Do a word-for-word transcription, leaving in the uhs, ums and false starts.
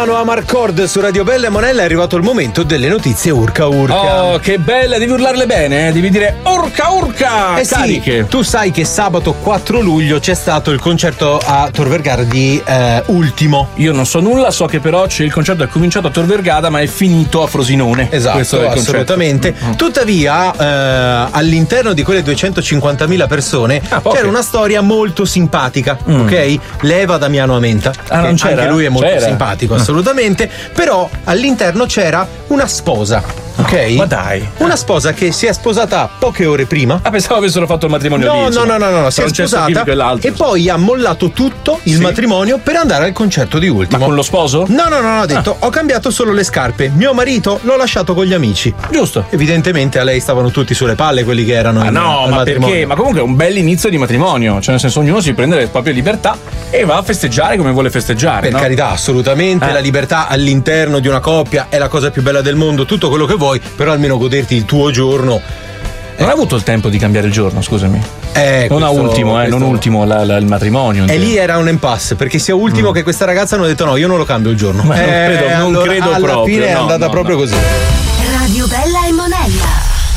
Damiano Amarcord su Radio Bella e Monella. È arrivato il momento delle notizie urca urca. Oh, che bella, devi urlarle bene, eh? Devi dire urca urca. Eh Cariche. sì, tu sai che sabato quattro luglio c'è stato il concerto a Tor Vergata di eh, Ultimo. Io non so nulla, so che però c'è il concerto è cominciato a Tor Vergata ma è finito a Frosinone. Esatto, Questo è il assolutamente. Mm-hmm. Tuttavia, eh, all'interno di quelle duecentocinquantamila persone ah, c'era okay. una storia molto simpatica, mm. ok? Leva Damiano Amenta. Ah, non c'era? Anche lui è molto c'era. simpatico, assolutamente. Però all'interno c'era una sposa. Ok? Ma dai. Una sposa che si è sposata poche ore prima. Ah, pensavo avessero fatto il matrimonio no, lì. No, no, no, no, no, si è sposata e poi ha mollato tutto il sì. matrimonio per andare al concerto di Ultimo. Ma con lo sposo? No, no, no, no, ha detto ah. ho cambiato solo le scarpe. Mio marito l'ho lasciato con gli amici. Giusto. Evidentemente a lei stavano tutti sulle palle quelli che erano ah, in, no, ma matrimonio. Perché? Ma comunque è un bel inizio di matrimonio. Cioè, nel senso, ognuno si prende le proprie libertà e va a festeggiare come vuole festeggiare. Per no? carità, assolutamente. Eh. La libertà all'interno di una coppia è la cosa più bella del mondo, tutto quello che vuoi, però almeno goderti il tuo giorno. Non ha avuto il tempo di cambiare il giorno, scusami. Eh, non questo, a ultimo, eh, questo... non ultimo la, la, il matrimonio. E lì era un impasse, perché sia Ultimo mm. che questa ragazza hanno detto no, io non lo cambio il giorno. Ma eh, non credo, non allora, credo alla proprio. Alla fine no, è andata no, proprio no. così. Radio Bella e Monella.